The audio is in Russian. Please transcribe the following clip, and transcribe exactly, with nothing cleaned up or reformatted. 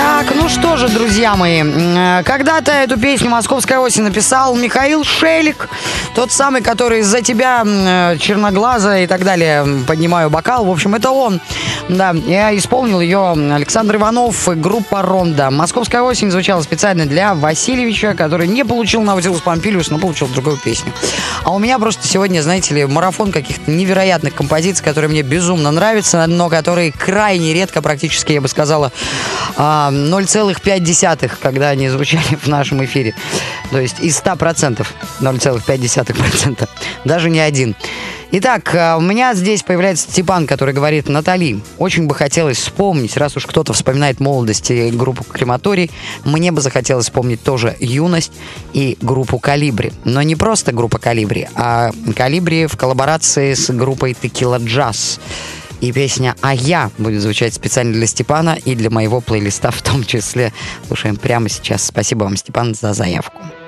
Так, ну что же, друзья мои, когда-то эту песню «Московская осень» написал Михаил Шелик, тот самый, который «За тебя, черноглаза» и так далее, поднимаю бокал. В общем, это он. Да, я исполнил ее Александр Иванов и группа «Ронда». «Московская осень» звучала специально для Васильевича, который не получил Наутилус Помпилиус, но получил другую песню. А у меня просто сегодня, знаете ли, марафон каких-то невероятных композиций, которые мне безумно нравятся, но которые крайне редко, практически, я бы сказала, ноль целых пять десятых, когда они звучали в нашем эфире. То есть из ста процентов ноль целых пять десятых процента. Даже не один. Итак, у меня здесь появляется Степан, который говорит: Натали, очень бы хотелось вспомнить, раз уж кто-то вспоминает молодость и группу «Крематорий», мне бы захотелось вспомнить тоже «Юность» и группу «Колибри». Но не просто группа «Колибри», а «Колибри» в коллаборации с группой «Текила Джаз». И песня «А я» будет звучать специально для Степана и для моего плейлиста в том числе. Слушаем прямо сейчас. Спасибо вам, Степан, за заявку.